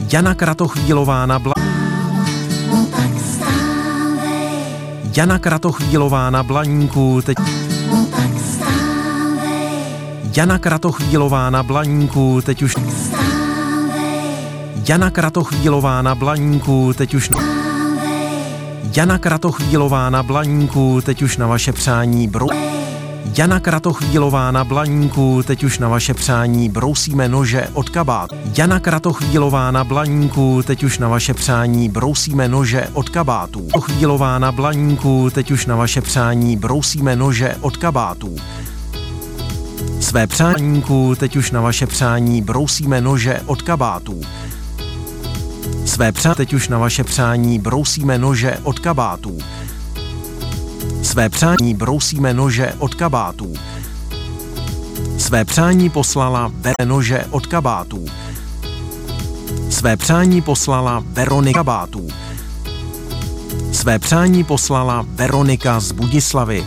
Jana Kratochvílová na Jana Kratochvílová na Blaníku teď. Jana Kratochvílová na Blaníku teď už. Jana Kratochvílová na Blaníku teď už. Jana Kratochvílová na Blaníku teď už na vaše přání Jana Kratochvílová na Blaníku teď už na vaše přání brousíme nože od kabátu. Jana Kratochvílová na Blaníku teď už na vaše přání brousíme nože od kabátů. Kratochvílová na Blaníku teď už na vaše přání brousíme nože od kabátů. Své přáníku teď už na vaše přání brousíme nože od kabátů. Své teď už na vaše přání brousíme nože od kabátů. Své přání brousíme nože od kabátů. Své přání poslala nože od kabátů. Své přání poslala Veronika kabátů. Své přání poslala Veronika z Budislavy.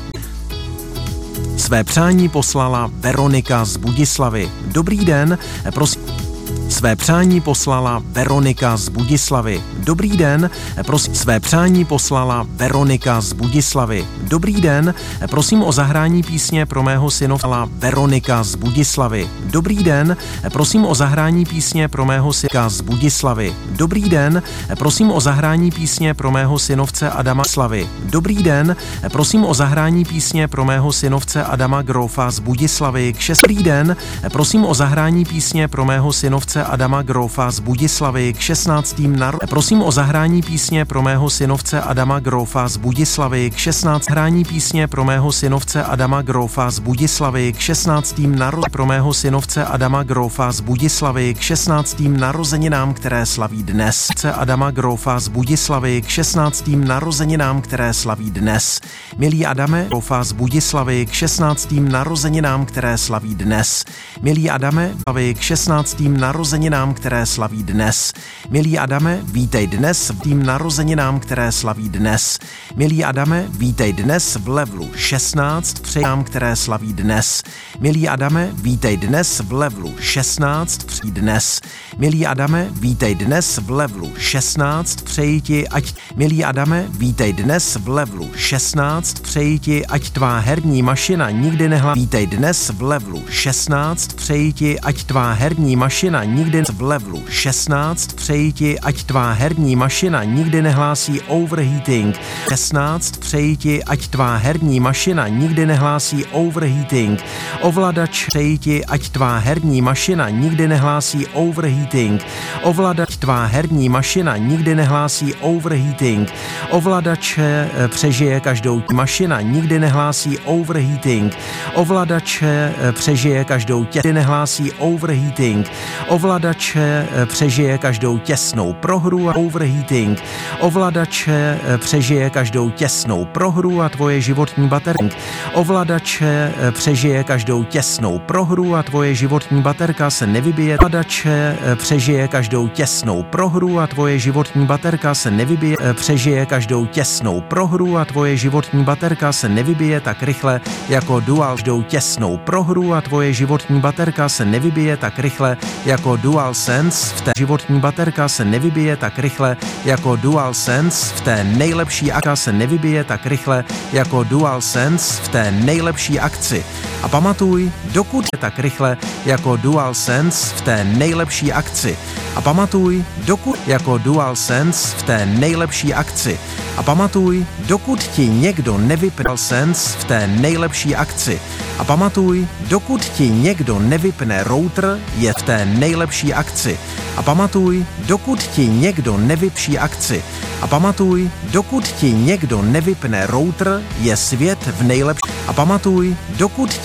Své přání poslala Veronika z Budislavy. Dobrý den, prosím. Své přání poslala Veronika z Budislavy. Dobrý den, prosím. Své přání poslala Veronika z Budislavy. Dobrý den, prosím o zahrání písně pro mého synovce Veronika z Budislavy. Dobrý den, prosím o zahrání písně pro mého syna z Budislavy. Dobrý den, prosím o zahrání písně pro mého synovce Adama Slavy. Dobrý den, prosím o zahrání písně pro mého synovce Adama Grofa z Budislavy. Dobrý den, prosím o zahrání písně pro mého synovce Adama Grofa z Budislavy k 16. Prosím o zahrání písně pro mého synovce Adama Grofa z Budislavy k 16. Zahrání písně pro mého synovce Adama Grofa z Budislavy k 16. pro mého synovce Adama Grofa z Budislavy k 16. narozeninám, které slaví dnes. Adama Grofa z Budislavy k 16. narozeninám, které slaví dnes. Milý Adame Grofa z Budislavy k 16. narozeninám, které slaví dnes. Milý Adame k 16. narozeninám, které slaví dnes. Milý Adame, vítej dnes v tým narozeninám, které slaví dnes. Milý Adame, vítej dnes v levelu 16 přejám, které slaví dnes. Milý Adame, vítej dnes v levelu 16 přeji dnes. Milý Adame, vítej dnes v levelu 16 přeji ti, ať... Milý Adame, vítej dnes v levelu 16 přeji ti, ať tvá herní mašina nikdy Vítej dnes v levelu 16 přeji ti, ať tvá herní mašina nikdy v levelu 16 přeji ti, ať tvá herní mašina nikdy nehlásí overheating. 16 přeji ti, ať tvá herní mašina nikdy nehlásí overheating. Ovladač přeji ti, ať tvá herní mašina nikdy nehlásí overheating. Ovladač tvá herní mašina nikdy nehlásí overheating. Ovladač přežije každou mašina nikdy nehlásí overheating. Ovladač přežije každou nehlásí overheating. Ovladač přežije každou těsnou prohru a overheating. Ovladač přežije každou těsnou prohru a tvoje životní baterka. Ovladač přežije každou těsnou prohru a tvoje životní baterka se nevybije. Ovladač přežije každou těsnou prohru a tvoje životní baterka se nevybije. Přežije každou těsnou prohru a tvoje životní baterka se nevybije tak rychle jako dual. Každou těsnou prohru a tvoje životní baterka se nevybije tak rychle jako DualSense v té životní baterka se nevybije tak rychle jako DualSense v té nejlepší akci se nevybije tak rychle jako DualSense v té nejlepší akci. A pamatuj, dokud je tak rychle jako DualSense v té nejlepší akci. A pamatuj, dokud jako DualSense v té nejlepší akci. A pamatuj, dokud ti někdo nevypne DualSense v té nejlepší akci. A pamatuj, dokud ti někdo nevypne router, je v té nejlepší akci. A pamatuj, dokud ti někdo nevypší akci. A pamatuj, dokud ti někdo nevypne router, je svět v nejlepší. A pamatuj, dokud